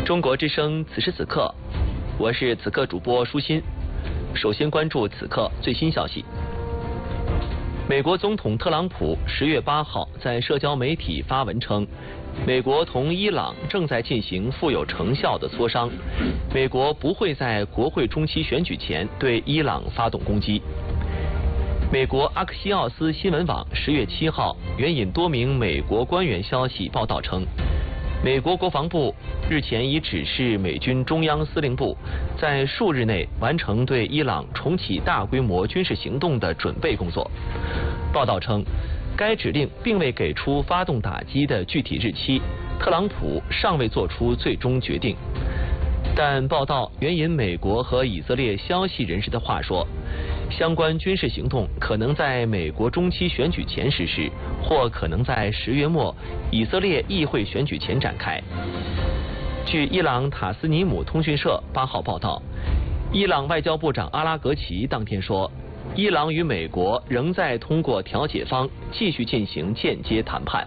中国之声此时此刻，我是此刻主播舒心。首先关注此刻最新消息。美国总统特朗普10月8号在社交媒体发文称，美国同伊朗正在进行富有成效的磋商，美国不会在国会中期选举前对伊朗发动攻击。美国阿克西奥斯新闻网10月7号援引多名美国官员消息报道称，美国国防部日前已指示美军中央司令部在数日内完成对伊朗重启大规模军事行动的准备工作。报道称，该指令并未给出发动打击的具体日期，特朗普尚未做出最终决定。但报道援引美国和以色列消息人士的话说，相关军事行动可能在美国中期选举前实施，或可能在10月末以色列议会选举前展开。据伊朗塔斯尼姆通讯社8号报道，伊朗外交部长阿拉格齐当天说，伊朗与美国仍在通过调解方继续进行间接谈判。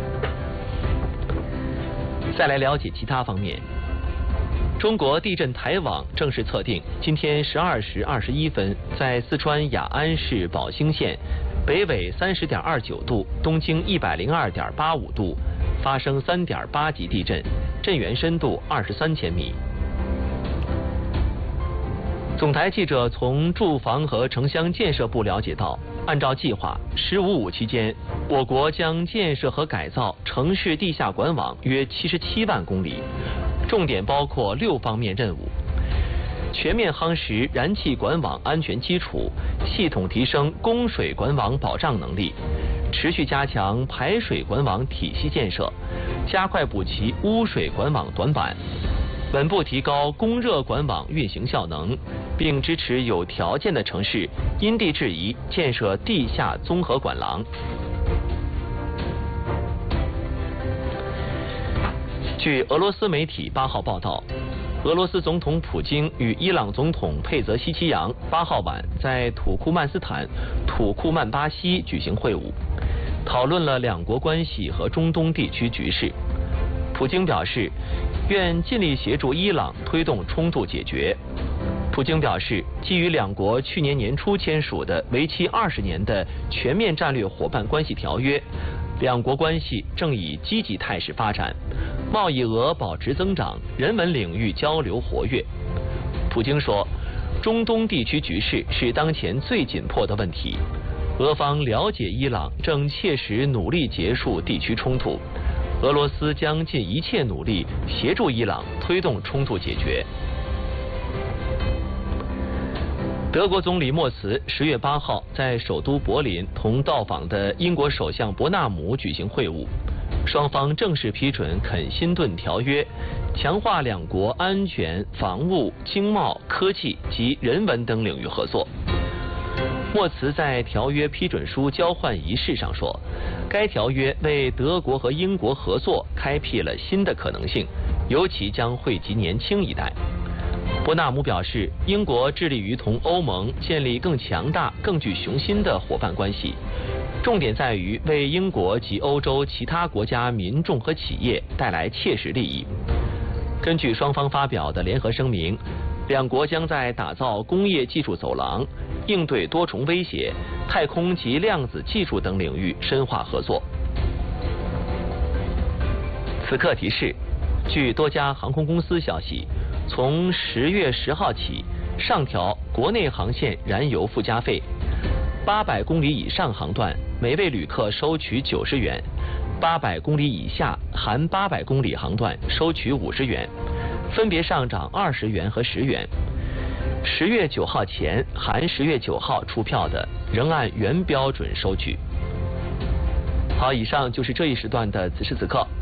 再来了解其他方面。中国地震台网正式测定，今天12时21分，在四川雅安市宝兴县北纬30.29度、东经102.85度发生3.8级地震，震源深度23千米。总台记者从住房和城乡建设部了解到，按照计划，15.5期间，我国将建设和改造城市地下管网约77万公里。重点包括6方面任务：全面夯实燃气管网安全基础，系统提升供水管网保障能力，持续加强排水管网体系建设，加快补齐污水管网短板，稳步提高供热管网运行效能，并支持有条件的城市因地制宜建设地下综合管廊。据俄罗斯媒体8号报道，俄罗斯总统普京与伊朗总统佩泽希奇扬8号晚在土库曼斯坦土库曼巴西举行会晤，讨论了两国关系和中东地区局势。普京表示，愿尽力协助伊朗推动冲突解决。普京表示，基于两国去年年初签署的为期20年的全面战略伙伴关系条约，两国关系正以积极态势发展，贸易额保持增长，人文领域交流活跃。普京说，中东地区局势是当前最紧迫的问题，俄方了解伊朗正切实努力结束地区冲突，俄罗斯将尽一切努力协助伊朗推动冲突解决。德国总理默茨10月8号在首都柏林同到访的英国首相伯纳姆举行会晤，双方正式批准肯辛顿条约，强化两国安全、防务、经贸、科技及人文等领域合作。默茨在条约批准书交换仪式上说，该条约为德国和英国合作开辟了新的可能性，尤其将惠及年轻一代。伯纳姆表示，英国致力于同欧盟建立更强大、更具雄心的伙伴关系，重点在于为英国及欧洲其他国家民众和企业带来切实利益。根据双方发表的联合声明，两国将在打造工业技术走廊、应对多重威胁、太空及量子技术等领域深化合作。此刻提示，据多家航空公司消息，从10月10号起上调国内航线燃油附加费，800公里以上航段每位旅客收取90元，800公里以下含800公里航段收取50元，分别上涨20元和10元。10月9号前含10月9号出票的，仍按原标准收取。好，以上就是这一时段的此时此刻。